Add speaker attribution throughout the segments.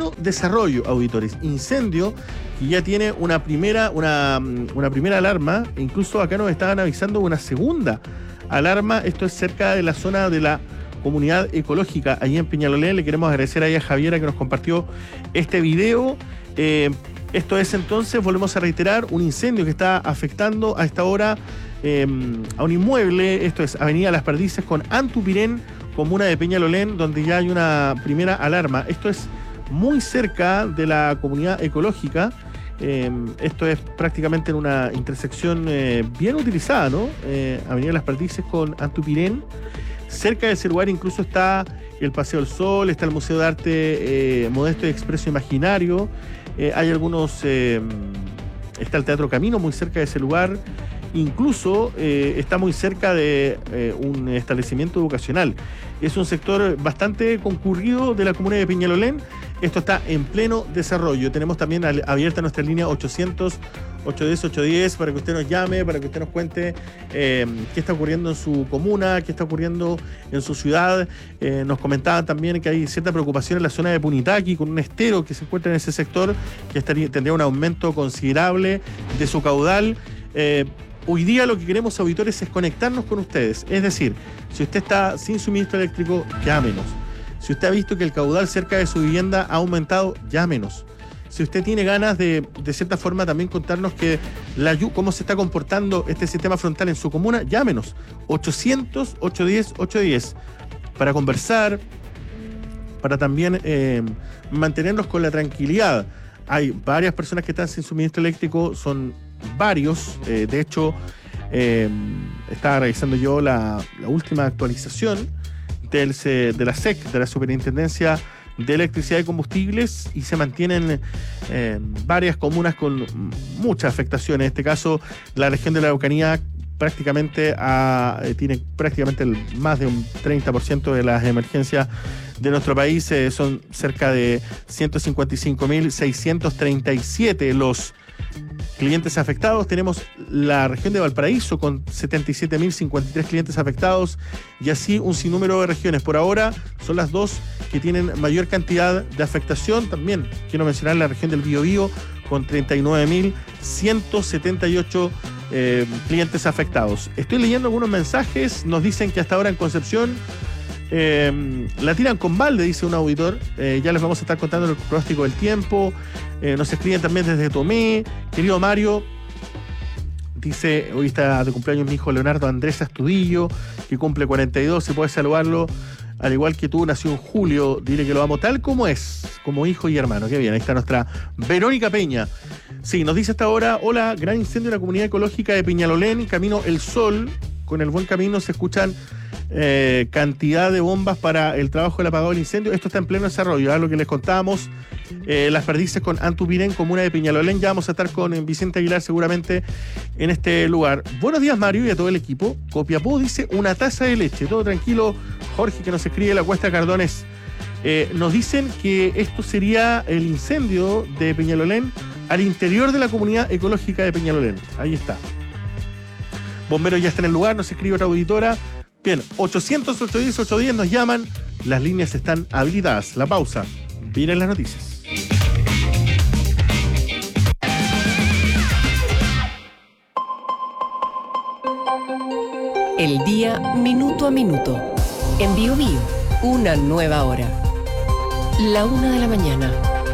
Speaker 1: pleno desarrollo, auditores. Incendio que ya tiene una primera alarma, e incluso acá nos estaban avisando una segunda alarma. Esto es cerca de la zona de la comunidad ecológica, allí en Peñalolén. Le queremos agradecer ahí a Javiera que nos compartió este video. Esto es entonces, volvemos a reiterar, un incendio que está afectando a esta hora a un inmueble. Esto es Avenida Las Perdices con Antupirén, comuna de Peñalolén, donde ya hay una primera alarma. Esto es muy cerca de la comunidad ecológica. Esto es prácticamente en una intersección bien utilizada, ¿no? Avenida Las Perdices con Antupirén. Cerca de ese lugar incluso está el Paseo del Sol, está el Museo de Arte Modesto y Expreso Imaginario. Hay algunos... está el Teatro Camino muy cerca de ese lugar. Incluso está muy cerca de un establecimiento educacional. Es un sector bastante concurrido de la comuna de Peñalolén. Esto está en pleno desarrollo. Tenemos también abierta nuestra línea 800-810-810 para que usted nos llame, para que usted nos cuente qué está ocurriendo en su comuna, qué está ocurriendo en su ciudad. Nos comentaban también que hay cierta preocupación en la zona de Punitaqui con un estero que se encuentra en ese sector que tendría un aumento considerable de su caudal. Hoy día lo que queremos, auditores, es conectarnos con ustedes. Es decir, si usted está sin suministro eléctrico, llámenos. Si usted ha visto que el caudal cerca de su vivienda ha aumentado, llámenos. Si usted tiene ganas de cierta forma también contarnos cómo se está comportando este sistema frontal en su comuna, llámenos. 800-810-810 para conversar, para también mantenernos con la tranquilidad. Hay varias personas que están sin suministro eléctrico, son varios. De hecho, estaba revisando yo la última actualización de la SEC, de la Superintendencia de Electricidad y Combustibles, y se mantienen varias comunas con muchas afectaciones. En este caso, la región de la Araucanía prácticamente tiene más de un 30% de las emergencias de nuestro país. Son cerca de 155.637 los clientes afectados. Tenemos la región de Valparaíso con 77.053 clientes afectados, y así un sinnúmero de regiones. Por ahora son las dos que tienen mayor cantidad de afectación. También quiero mencionar la región del Biobío con 39.178 clientes afectados. Estoy leyendo algunos mensajes. Nos dicen que hasta ahora en Concepción la tiran con balde, dice un auditor. Ya les vamos a estar contando el pronóstico del tiempo. Nos escriben también desde Tomé. Querido Mario, dice, hoy está de cumpleaños mi hijo Leonardo Andrés Astudillo, que cumple 42, si puedes saludarlo. Al igual que tú, nació en julio, dile que lo amo tal como es, como hijo y hermano. Qué bien, ahí está nuestra Verónica Peña. Sí, nos dice hasta ahora, hola, gran incendio en la comunidad ecológica de Peñalolén, camino El Sol. Con el buen camino se escuchan cantidad de bombas para el trabajo del apagado del incendio. Esto está en pleno desarrollo, lo que les contábamos. Las Perdices con Antupirén, comuna de Peñalolén. Ya vamos a estar con Vicente Aguilar seguramente en este lugar. Buenos días, Mario, y a todo el equipo. Copiapó dice una taza de leche. Todo tranquilo. Jorge, que nos escribe la Cuesta Cardones. Nos dicen que esto sería el incendio de Peñalolén al interior de la comunidad ecológica de Peñalolén. Ahí está. Bomberos ya está en el lugar, nos escribe otra auditora. Bien, 800-810-810 nos llaman. Las líneas están habilitadas. La pausa. Vienen las noticias.
Speaker 2: El día minuto a minuto. En Biobío, una nueva hora. 1:00 a.m.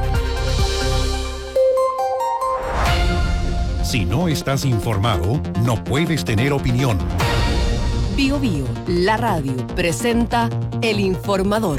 Speaker 3: Si no estás informado, no puedes tener opinión.
Speaker 2: Biobío, la radio, presenta El Informador.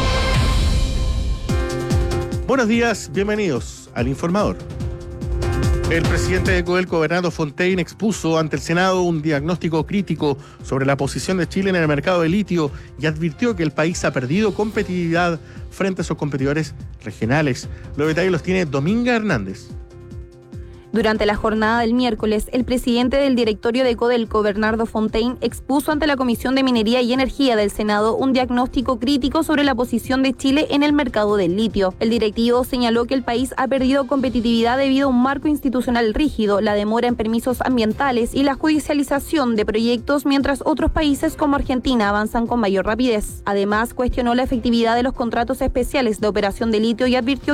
Speaker 1: Buenos días, bienvenidos al Informador. El presidente de Codelco, Bernardo Fontaine, expuso ante el Senado un diagnóstico crítico sobre la posición de Chile en el mercado de litio y advirtió que el país ha perdido competitividad frente a sus competidores regionales. Los detalles los tiene Dominga Hernández.
Speaker 4: Durante la jornada del miércoles, el presidente del directorio de Codelco, Bernardo Fontaine, expuso ante la Comisión de Minería y Energía del Senado un diagnóstico crítico sobre la posición de Chile en el mercado del litio. El directivo señaló que el país ha perdido competitividad debido a un marco institucional rígido, la demora en permisos ambientales y la judicialización de proyectos, mientras otros países como Argentina avanzan con mayor rapidez. Además, cuestionó la efectividad de los contratos especiales de operación de litio y advirtió